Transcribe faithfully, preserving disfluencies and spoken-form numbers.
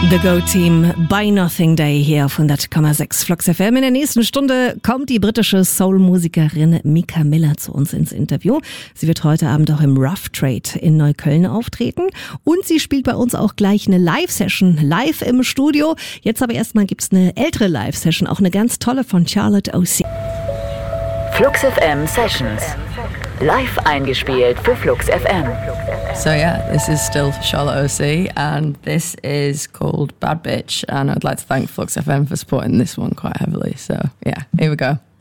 The Go-Team Buy Nothing Day hier auf hundert Komma sechs Flux F M. In der nächsten Stunde kommt die britische Soul-Musikerin Mika Miller zu uns ins Interview. Sie wird heute Abend auch im Rough Trade in Neukölln auftreten. Und sie spielt bei uns auch gleich eine Live-Session live im Studio. Jetzt aber erstmal gibt's eine ältere Live-Session, auch eine ganz tolle von Charlotte O C. Flux F M Sessions. Live eingespielt für Flux F M. So yeah, this is still Charlotte O C and this is called Bad Bitch, and I'd like to thank Flux F M for supporting this one quite heavily. So yeah, here we go.